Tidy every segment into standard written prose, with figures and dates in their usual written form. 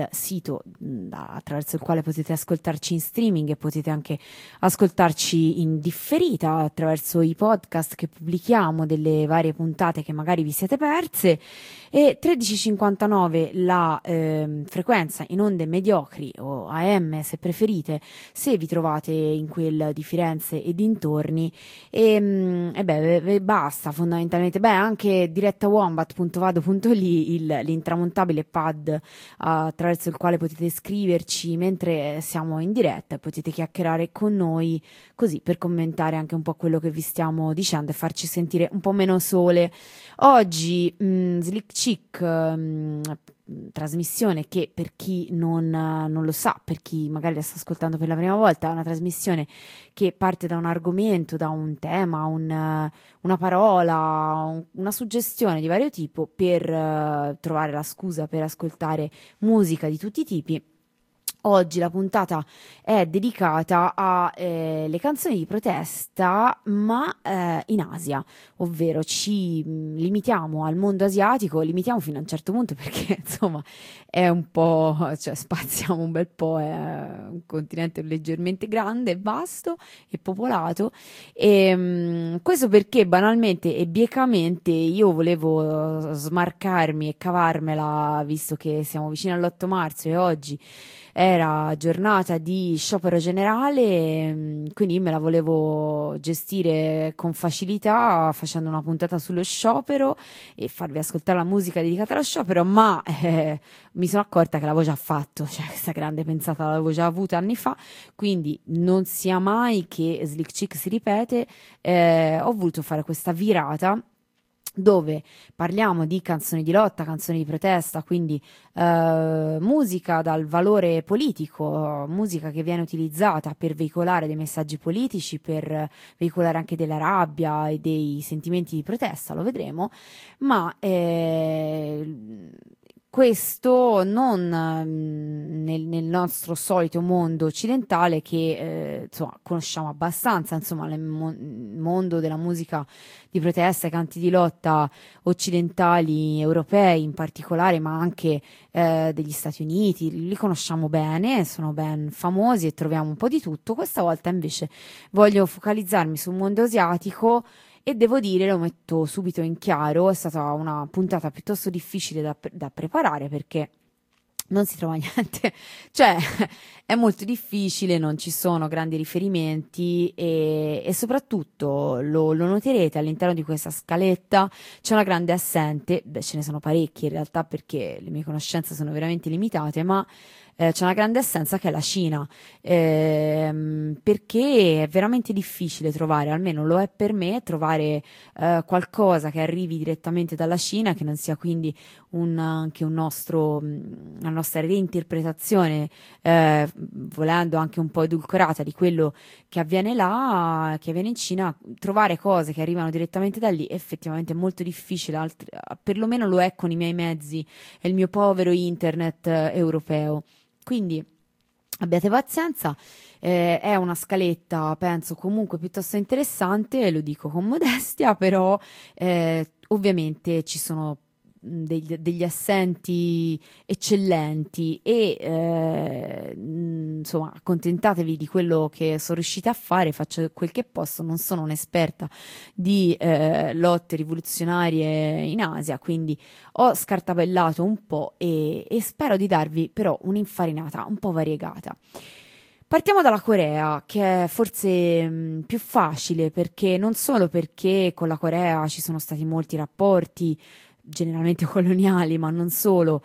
sito attraverso il quale potete ascoltarci in streaming e potete anche ascoltarci in differita attraverso i podcast che pubblichiamo delle varie puntate che magari vi siete perse, e 13:59 la frequenza in onde mediocri o AM se preferite, se vi trovate in quel di Firenze e dintorni. E basta fondamentalmente. Anche diretta wombat.vado.li, l'intramontabile pad attraverso il quale potete scriverci mentre siamo in diretta e potete chiacchierare con noi, così per commentare anche un po' quello che vi stiamo dicendo e farci sentire un po' meno sole. Oggi Slick Chick, trasmissione che per chi non lo sa, per chi magari la sta ascoltando per la prima volta, è una trasmissione che parte da un argomento, da un tema, una parola, una suggestione di vario tipo per trovare la scusa per ascoltare musica di tutti i tipi. Oggi la puntata è dedicata alle canzoni di protesta, ma in Asia, ovvero ci limitiamo al mondo asiatico, limitiamo fino a un certo punto perché insomma è un po', cioè spaziamo un bel po', è un continente leggermente grande, e vasto e popolato, e questo perché banalmente e biecamente io volevo smarcarmi e cavarmela, visto che siamo vicini all'8 marzo e oggi era giornata di sciopero generale, quindi me la volevo gestire con facilità facendo una puntata sullo sciopero e farvi ascoltare la musica dedicata allo sciopero, ma mi sono accorta che l'avevo già fatto, cioè questa grande pensata l'avevo già avuta anni fa, quindi non sia mai che Slick Chick si ripete. Ho voluto fare questa virata dove parliamo di canzoni di lotta, canzoni di protesta, quindi musica dal valore politico, musica che viene utilizzata per veicolare dei messaggi politici, per veicolare anche della rabbia e dei sentimenti di protesta, lo vedremo, ma questo non nel nostro solito mondo occidentale che insomma conosciamo abbastanza, insomma il mondo della musica di protesta, i canti di lotta occidentali, europei in particolare, ma anche degli Stati Uniti, li conosciamo bene, sono ben famosi e troviamo un po' di tutto. Questa volta invece voglio focalizzarmi sul mondo asiatico. E devo dire, lo metto subito in chiaro, è stata una puntata piuttosto difficile da preparare perché non si trova niente, cioè è molto difficile, non ci sono grandi riferimenti e soprattutto lo noterete all'interno di questa scaletta c'è una grande assente, ce ne sono parecchie in realtà perché le mie conoscenze sono veramente limitate, ma c'è una grande assenza che è la Cina, perché è veramente difficile trovare, almeno lo è per me, trovare qualcosa che arrivi direttamente dalla Cina, che non sia quindi anche una nostra reinterpretazione, volendo anche un po' edulcorata di quello che avviene là, che avviene in Cina. Trovare cose che arrivano direttamente da lì effettivamente è molto difficile, perlomeno lo è con i miei mezzi e il mio povero internet europeo. Quindi abbiate pazienza, è una scaletta, penso, comunque piuttosto interessante, lo dico con modestia, però ovviamente ci sono degli assenti eccellenti e insomma accontentatevi di quello che sono riuscita a fare, faccio quel che posso, non sono un'esperta di lotte rivoluzionarie in Asia, quindi ho scartapellato un po' e spero di darvi però un'infarinata un po' variegata. Partiamo dalla Corea, che è forse più facile, perché non solo perché con la Corea ci sono stati molti rapporti generalmente coloniali, ma non solo,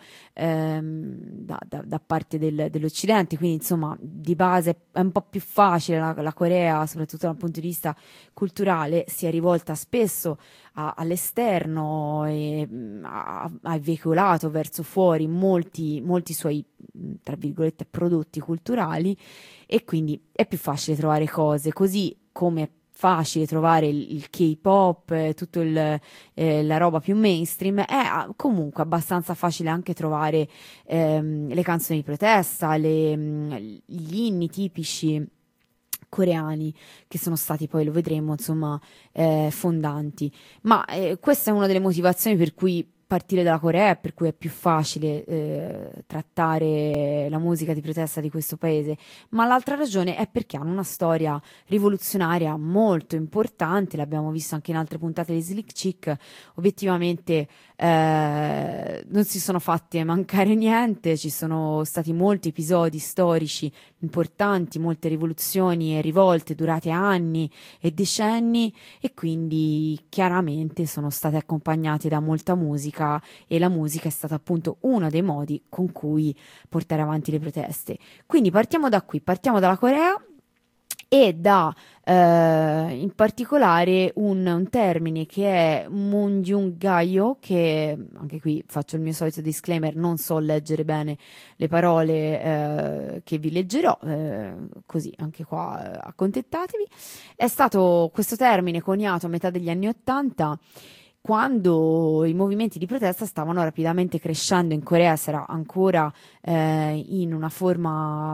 da parte dell'Occidente, quindi insomma di base è un po' più facile. La Corea, soprattutto dal punto di vista culturale, si è rivolta spesso all'esterno e ha veicolato verso fuori molti suoi, tra virgolette, prodotti culturali, e quindi è più facile trovare cose, così come facile trovare il K-pop, tutta la roba più mainstream, è comunque abbastanza facile anche trovare le canzoni di protesta, gli inni tipici coreani, che sono stati poi, lo vedremo, insomma, fondanti. Ma questa è una delle motivazioni per cui partire dalla Corea, per cui è più facile trattare la musica di protesta di questo paese, ma l'altra ragione è perché hanno una storia rivoluzionaria molto importante, l'abbiamo visto anche in altre puntate di Slick Chick. Obiettivamente non si sono fatti mancare niente, ci sono stati molti episodi storici importanti, molte rivoluzioni e rivolte durate anni e decenni, e quindi chiaramente sono state accompagnate da molta musica, e la musica è stata appunto uno dei modi con cui portare avanti le proteste. Quindi partiamo da qui, partiamo dalla Corea e da in particolare un termine che è Munjungayo, che anche qui faccio il mio solito disclaimer, non so leggere bene le parole che vi leggerò, così anche qua accontentatevi. È stato questo termine coniato a metà degli anni Ottanta, quando i movimenti di protesta stavano rapidamente crescendo in Corea. Si era ancora in una forma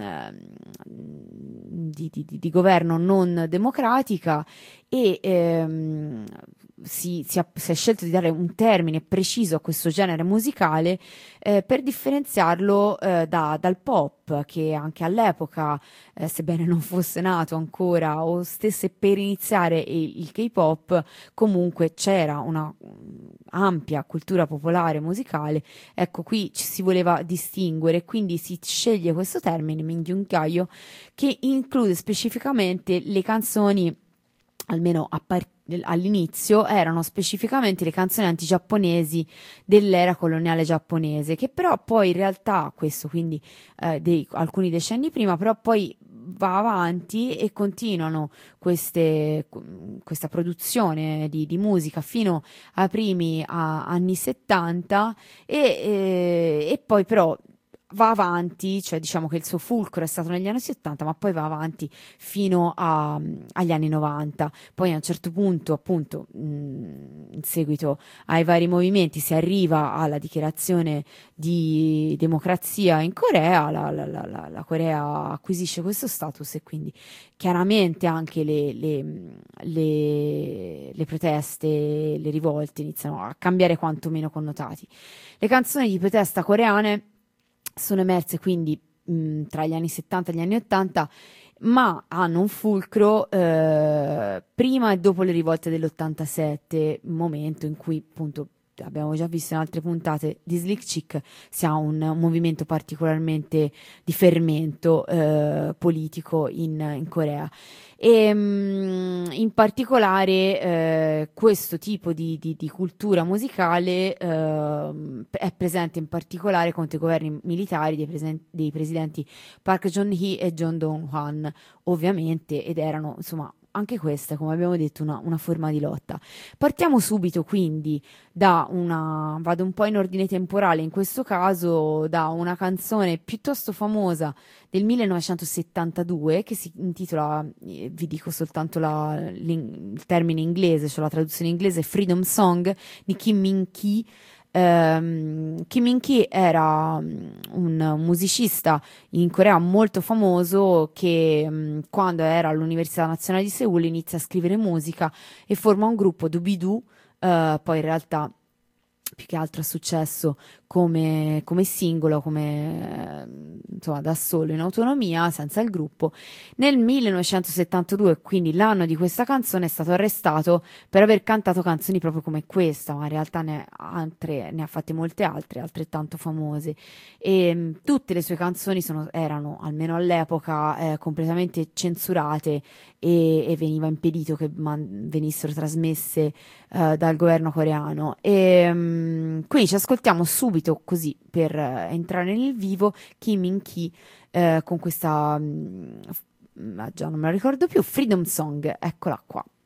di governo non democratica, e si è scelto di dare un termine preciso a questo genere musicale per differenziarlo dal pop, che anche all'epoca, sebbene non fosse nato ancora o stesse per iniziare il K-pop, comunque c'era una ampia cultura popolare musicale. Ecco, qui ci si voleva distinguere, quindi si sceglie questo termine, Mingyungayo, che include specificamente le canzoni, almeno all'inizio, erano specificamente le canzoni anti-giapponesi dell'era coloniale giapponese, che però poi in realtà, questo quindi alcuni decenni prima, però poi va avanti e continuano questa produzione di musica fino ai primi anni 70, e poi però va avanti, cioè diciamo che il suo fulcro è stato negli anni 70, ma poi va avanti fino agli anni 90. Poi a un certo punto, appunto, in seguito ai vari movimenti, si arriva alla dichiarazione di democrazia in Corea. La Corea acquisisce questo status, e quindi chiaramente anche le proteste, le rivolte iniziano a cambiare quantomeno connotati. Le canzoni di protesta coreane sono emerse quindi tra gli anni 70 e gli anni 80, ma hanno un fulcro prima e dopo le rivolte dell'87, momento in cui, appunto, abbiamo già visto in altre puntate di Slick Chick, si ha un movimento particolarmente di fermento politico in Corea. E in particolare questo tipo di cultura musicale è presente in particolare contro i governi militari dei presidenti Park Geun-hye e John Dong-hwan, ovviamente, ed erano, insomma, anche questa, come abbiamo detto, una forma di lotta. Partiamo subito quindi vado un po' in ordine temporale in questo caso, da una canzone piuttosto famosa del 1972 che si intitola, vi dico soltanto il termine inglese, cioè la traduzione inglese, Freedom Song, di Kim Min-ki. Kim Min-ki era un musicista in Corea molto famoso che quando era all'Università Nazionale di Seul inizia a scrivere musica e forma un gruppo, Doobie-Doo. Poi in realtà più che altro è successo come singolo, insomma, da solo, in autonomia, senza il gruppo. Nel 1972, quindi l'anno di questa canzone, è stato arrestato per aver cantato canzoni proprio come questa, ma in realtà ne ha fatte molte altre altrettanto famose, e tutte le sue canzoni erano, almeno all'epoca, completamente censurate, e veniva impedito che venissero trasmesse dal governo coreano. E quindi ci ascoltiamo subito, così per entrare nel vivo, Kim Min-ki con questa già non me la ricordo più, Freedom Song, eccola qua.